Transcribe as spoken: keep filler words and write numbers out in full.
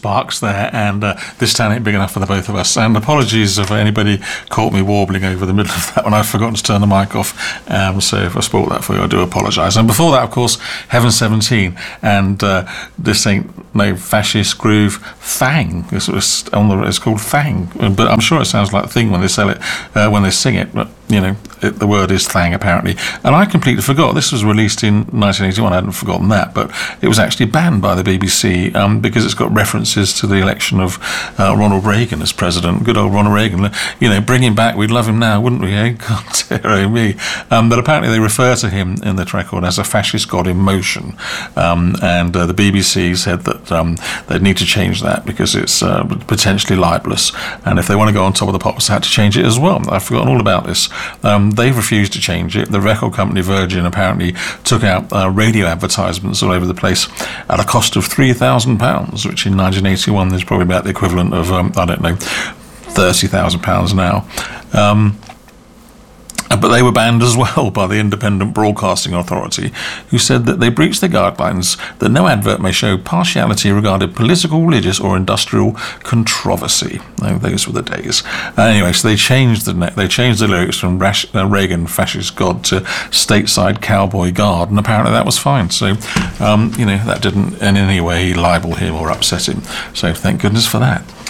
sparks there, and uh, this town ain't big enough for the both of us. And apologies if anybody caught me warbling over the middle of that when I've forgotten to turn the mic off. Um, so if I spoiled that for you, I do apologise. And before that, of course, Heaven seventeen, and uh, this ain't no fascist groove. Thang. It's, it's, on the, it's called Thang, but I'm sure it sounds like Thing when they sell it, uh, when they sing it. But you know, it, the word is Thang apparently. And I completely forgot. This was released in nineteen eighty-one. I hadn't forgotten that, but it was actually banned by the B B C um, because it's got references to the election of uh, Ronald Reagan as president. Good old Ronald Reagan. You know, bring him back. We'd love him now, wouldn't we? Eh? God, dear me. Um, but apparently they refer to him in the record as a fascist god in motion. Um, and uh, the B B C said that um, they'd need to change that because it's uh, potentially libelous. And if they want to go on top of the pops, they had to change it as well. I've forgotten all about this. Um, they've refused to change it. The record company Virgin apparently took out uh, radio advertisements all over the place at a cost of three thousand pounds, which in nineteen eighty-one is probably about the equivalent of, um, I don't know, thirty thousand pounds now. Um, But they were banned as well by the Independent Broadcasting Authority, who said that they breached the guidelines that no advert may show partiality regarding political, religious, or industrial controversy. Oh, those were the days. Uh, anyway, so they changed the they changed the lyrics from Rash, uh, Reagan fascist god to stateside cowboy guard, and apparently that was fine. So, um, you know, that didn't in any way libel him or upset him. So thank goodness for that.